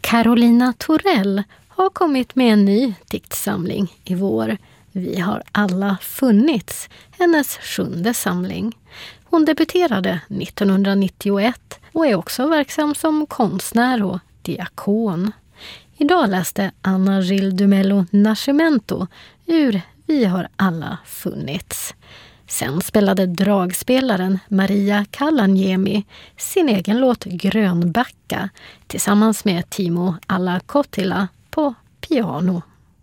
Carolina Torell har kommit med en ny diktsamling i vår. Vi har alla funnits, hennes 7:e samling. Hon debuterade 1991 och är också verksam som konstnär och diakon. Idag läste Anna Gil du Mello Nascimento ur Vi har alla funnits. Sen spelade dragspelaren Maria Kalaniemi sin egen låt Grönbacka tillsammans med Timo Alla-Kottila på piano.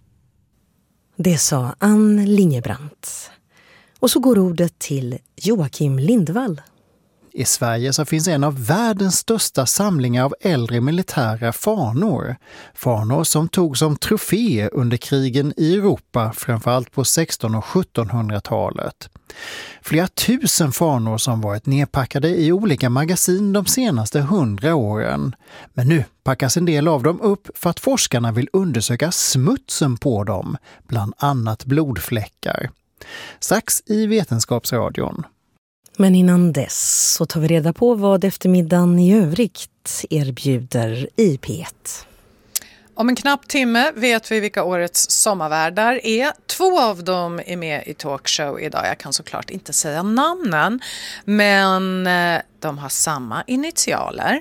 Det sa Ann Lingebrandt. Och så går ordet till Joakim Lindvall. I Sverige så finns en av världens största samlingar av äldre militära fanor. Fanor som tog som trofé under krigen i Europa, framförallt på 1600- och 1700-talet. Flera tusen fanor som varit nedpackade i olika magasin de senaste 100 åren. Men nu packas en del av dem upp för att forskarna vill undersöka smutsen på dem, bland annat blodfläckar. Strax i Vetenskapsradion. Men innan dess så tar vi reda på vad eftermiddagen i övrigt erbjuder i P1. Om en knapp timme vet vi vilka årets sommarvärdar är. 2 av dem är med i talkshow idag. Jag kan såklart inte säga namnen, men de har samma initialer.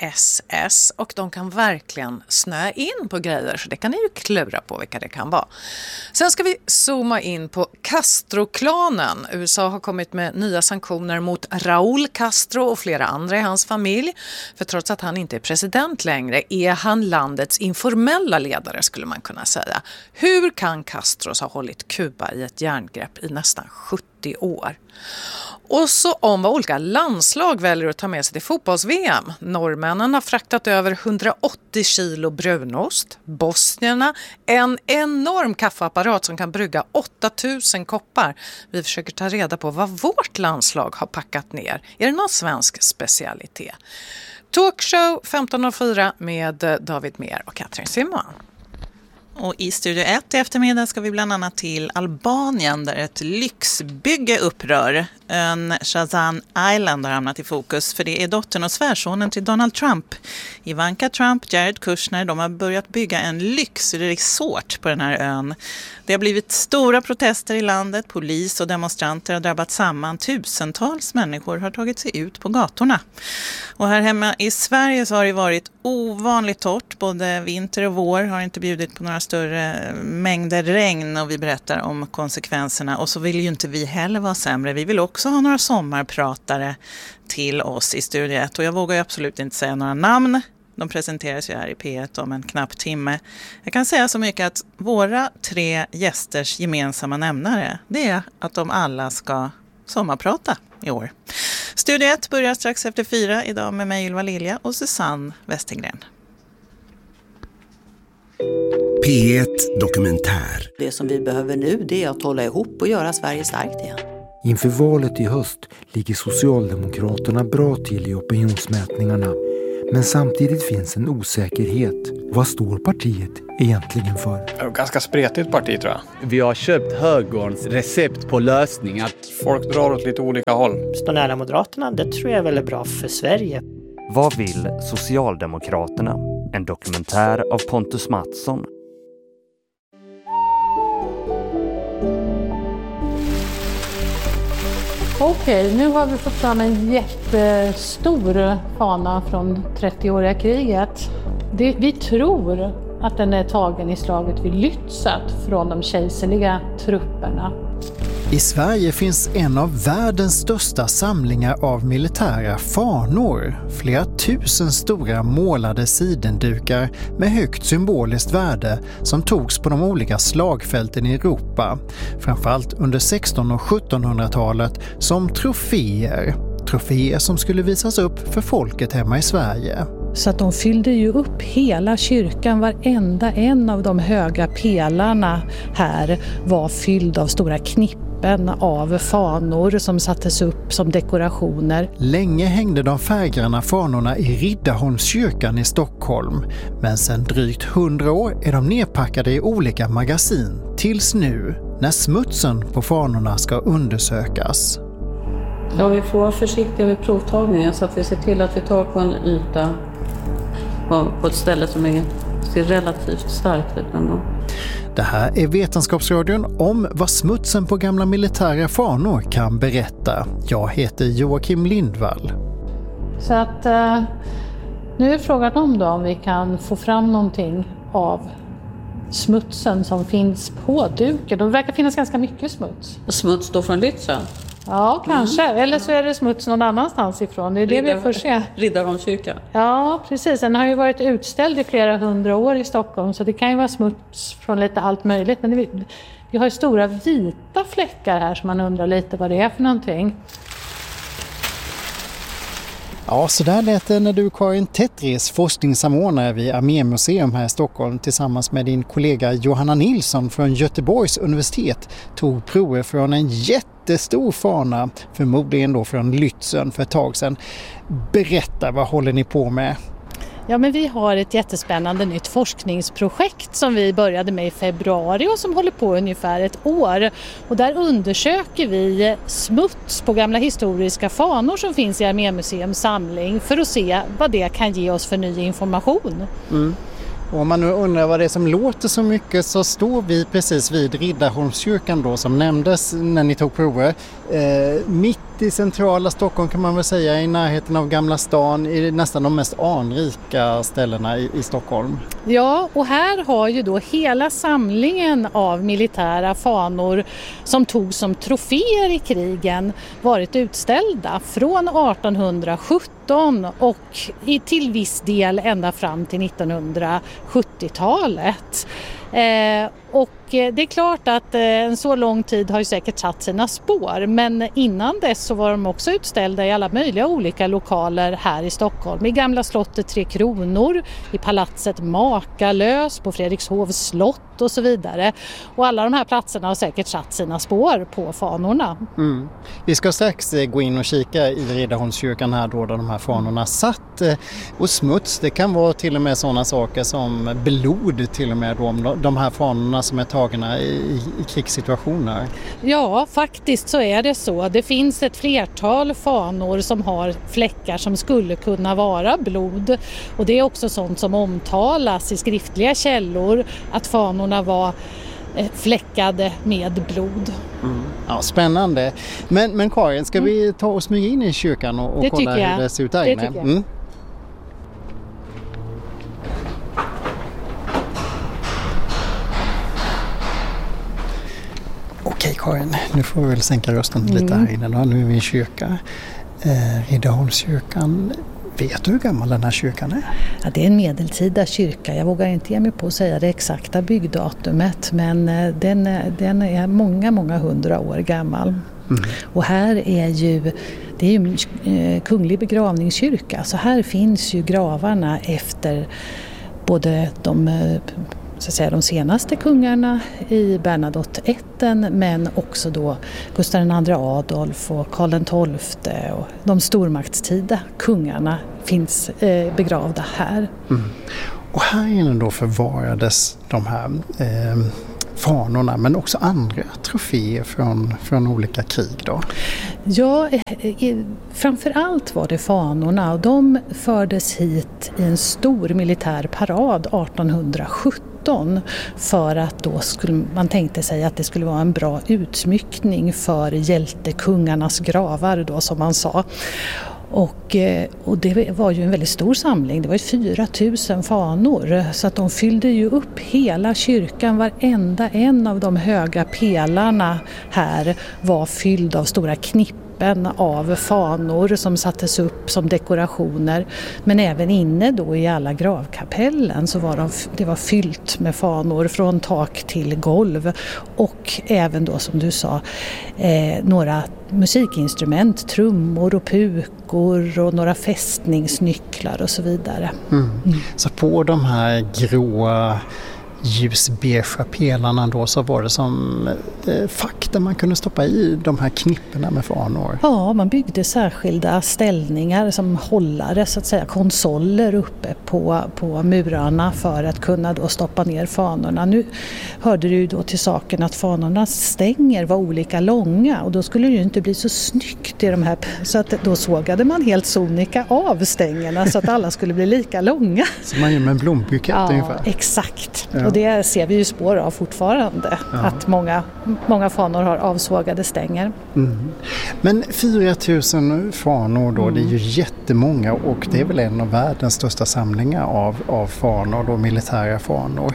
SS, och de kan verkligen snöa in på grejer, så det kan ni ju klura på vilka det kan vara. Sen ska vi zooma in på Castro-klanen. USA har kommit med nya sanktioner mot Raúl Castro och flera andra i hans familj. För trots att han inte är president längre är han landets informella ledare, skulle man kunna säga. Hur kan Castros ha hållit Kuba i ett järngrepp i nästan 70 år? Och så om vad olika landslag väljer att ta med sig till fotbolls-VM. Norrmännen har fraktat över 180 kilo brunost. Bosnierna en enorm kaffeapparat som kan brygga 8000 koppar. Vi försöker ta reda på vad vårt landslag har packat ner. Är det någon svensk specialitet? Talkshow 15.04 med David Mer och Katrin Simon. Och i Studio 1 i eftermiddag ska vi bland annat till Albanien där ett lyxbygge upprör. Ön Shazan Island har hamnat i fokus för det är dottern och svärsonen till Donald Trump. Ivanka Trump, Jared Kushner, de har börjat bygga en lyxresort på den här ön. Det har blivit stora protester i landet, polis och demonstranter har drabbat samman. Tusentals människor har tagit sig ut på gatorna. Och här hemma i Sverige så har det varit ovanligt torrt. Både vinter och vår har inte bjudit på några större mängder regn och vi berättar om konsekvenserna. Och så vill ju inte vi heller vara sämre. Vi vill också ha några sommarpratare till oss i Studio 1. Och jag vågar ju absolut inte säga några namn. De presenteras ju här i P1 om en knapp timme. Jag kan säga så mycket att våra 3 gästers gemensamma nämnare, det är att de alla ska sommarprata i år. Studio 1 börjar strax efter 4 idag med mig Ylva Lilja och Susanne Westingren. P1 Dokumentär. Det som vi behöver nu, det är att hålla ihop och göra Sverige starkt igen. Inför valet i höst ligger Socialdemokraterna bra till i opinionsmätningarna. Men samtidigt finns en osäkerhet. Vad står partiet egentligen för? Ganska spretigt parti tror jag. Vi har köpt högerns recept på lösningar. Folk drar åt lite olika håll. Stå nära Moderaterna, det tror jag väl är bra för Sverige. Vad vill Socialdemokraterna? En dokumentär av Pontus Mattsson. Okej, nu har vi fått fram en jättestor fana från 30-åriga kriget. Vi tror att den är tagen i slaget vid Lützen från de kejserliga trupperna. I Sverige finns en av världens största samlingar av militära fanor. Flera tusen stora målade sidendukar med högt symboliskt värde som togs på de olika slagfälten i Europa. Framförallt under 1600- och 1700-talet som troféer. Troféer som skulle visas upp för folket hemma i Sverige. Så att de fyllde ju upp hela kyrkan, varenda en av de höga pelarna här var fylld av stora knippen av fanor som sattes upp som dekorationer. Länge hängde de färggranna fanorna i Riddarholmskyrkan i Stockholm, men sedan drygt 100 år är de nedpackade i olika magasin tills nu när smutsen på fanorna ska undersökas. Ja, vi får vara försiktiga vid provtagningen så att vi ser till att vi tar på en yta på ett ställe som ser relativt starkt ut ändå. Det här är Vetenskapsradion om vad smutsen på gamla militära fanor kan berätta. Jag heter Joakim Lindvall. Så att nu är frågan om vi kan få fram någonting av smutsen som finns på duken. Det verkar finnas ganska mycket smuts. Smuts då från Lützen? Ja, kanske. Eller så är det smuts någon annanstans ifrån. Det är det vi får se. Riddarholmskyrkan? Ja, precis. Den har ju varit utställd i flera hundra år i Stockholm. Så det kan ju vara smuts från lite allt möjligt. Men vi har ju stora vita fläckar här som man undrar lite vad det är för någonting. Ja, så där lät det när du, Karin Tetris, forskningssamordnare vid Armémuseum här i Stockholm tillsammans med din kollega Johanna Nilsson från Göteborgs universitet tog prover från en jättestor fana, förmodligen då från Lützen för ett tag sedan. Berätta, vad håller ni på med? Ja, men vi har ett jättespännande nytt forskningsprojekt som vi började med i februari och som håller på ungefär ett år. Och där undersöker vi smuts på gamla historiska fanor som finns i Armémuseums samling för att se vad det kan ge oss för ny information. Och om man nu undrar vad det är som låter så mycket så står vi precis vid Riddarholmskyrkan då som nämndes när ni tog prover. Mitt i centrala Stockholm kan man väl säga, i närheten av Gamla stan, i nästan de mest anrika ställena i Stockholm. Ja, och här har ju då hela samlingen av militära fanor som tog som troféer i krigen varit utställda från 1817 och till viss del ända fram till 1970-talet. Och det är klart att en så lång tid har ju säkert satt sina spår, men innan dess så var de också utställda i alla möjliga olika lokaler här i Stockholm. I Gamla slottet 3 Kronor, i palatset Makalös, på Fredrikshovs slott och så vidare. Och alla de här platserna har säkert satt sina spår på fanorna. Vi ska strax gå in och kika i Riddarholmskyrkan här då, där de här fanorna satt. Och smuts, det kan vara till och med sådana saker som blod till och med då, de här fanorna som är tagna i krigssituationer. Ja, faktiskt så är det så. Det finns ett flertal fanor som har fläckar som skulle kunna vara blod. Och det är också sånt som omtalas i skriftliga källor, att fanorna var fläckade med blod. Ja, spännande. Men Karin, ska vi ta och smyga in i kyrkan och kolla hur det ser ut där inne? Det tycker jag. Okej Karin, nu får vi väl sänka rösten lite här inne då. Nu är vi i kyrka. Riddarholmskyrkan. Vet du hur gammal den här kyrkan är? Ja, det är en medeltida kyrka. Jag vågar inte ge mig på att säga det exakta byggdatumet, men den är många, många hundra år gammal. Och här det är ju kunglig begravningskyrka, så här finns ju gravarna efter både de senaste kungarna i Bernadotte I, men också då Gustav II Adolf och Karl XII och de stormaktstida kungarna finns begravda här. Och här inne då förvarades de här fanorna, men också andra troféer från olika krig då? Ja, framförallt var det fanorna, och de fördes hit i en stor militär parad 1817 för att då man tänkte sig att det skulle vara en bra utsmyckning för hjältekungarnas gravar då, som man sa. Och det var ju en väldigt stor samling, det var 4 000 fanor, så att de fyllde ju upp hela kyrkan. Varenda en av de höga pelarna här var fylld av stora knippen av fanor som sattes upp som dekorationer. Men även inne då i alla gravkapellen så var det var fyllt med fanor från tak till golv, och även då, som du sa, några musikinstrument, trummor och pukor och några fästningsnycklar och så vidare. Så på de här gråa ljusbeigea pelarna då, så var det som fack där man kunde stoppa i de här knipporna med fanor. Ja, man byggde särskilda ställningar som hållare, så att säga, konsoler uppe på murarna för att kunna då stoppa ner fanorna. Nu hörde det ju då till saken att fanornas stänger var olika långa och då skulle det ju inte bli så snyggt i de här, så att då sågade man helt sonika av stängerna så att alla skulle bli lika långa. Som man gör med en blombukett ungefär. Exakt. Ja. Och det ser vi ju spår av fortfarande. Ja. Att många fanor har avsågade stänger. Mm. Men 4000 fanor då, det är ju jättemånga och det är väl en av världens största samlingar av fanor, då militära fanor.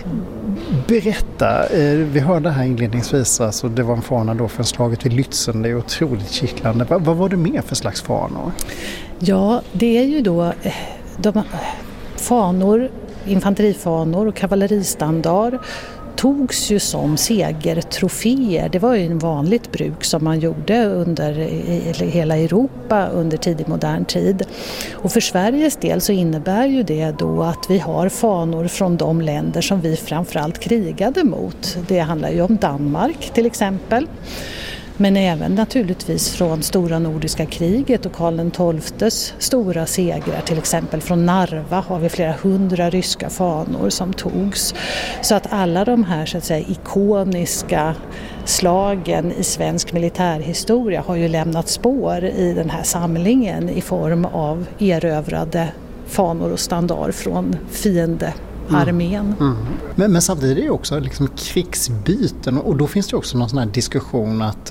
Berätta, vi hörde här inledningsvis, alltså det var en fana då från slaget vid Lützen, det är otroligt kittlande. Vad var det mer för slags fanor? Ja, det är ju då de fanor, infanterifanor och kavalleristandard togs ju som segertroféer. Det var ju en vanligt bruk som man gjorde under hela Europa under tidig modern tid. Och för Sveriges del så innebär ju det då att vi har fanor från de länder som vi framförallt krigade mot. Det handlar ju om Danmark till exempel. Men även naturligtvis från stora nordiska kriget och Karl XIIs stora segrar. Till exempel från Narva har vi flera 100 ryska fanor som togs. Så att alla de här, så att säga, ikoniska slagen i svensk militärhistoria har ju lämnat spår i den här samlingen i form av erövrade fanor och standard från fiendearmén. Men samtidigt är det också liksom krigsbyten, och då finns det också någon sån här diskussion att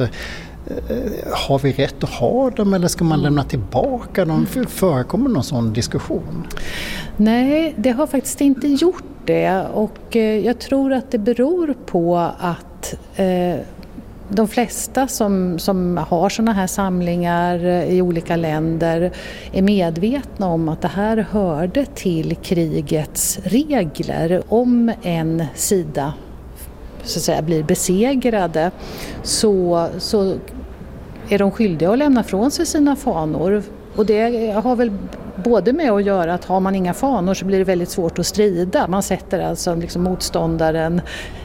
har vi rätt att ha dem eller ska man lämna tillbaka dem? Förekommer någon sån diskussion? Nej, det har faktiskt inte gjort det, och jag tror att det beror på att de flesta som har såna här samlingar i olika länder är medvetna om att det här hörde till krigets regler. Om en sida, så att säga, blir besegrade så är de skyldiga att lämna från sig sina fanor. Och det har väl både med att göra att har man inga fanor så blir det väldigt svårt att strida. Man sätter alltså liksom motståndaren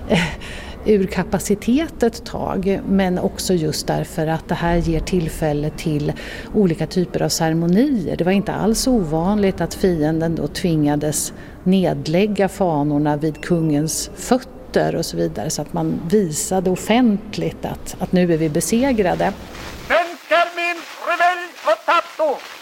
ur kapacitet ett tag, men också just därför att det här ger tillfälle till olika typer av ceremonier. Det var inte alls ovanligt att fienden då tvingades nedlägga fanorna vid kungens fötter och så vidare, så att man visade offentligt att nu är vi besegrade. Svensk armén revelj på Tapto!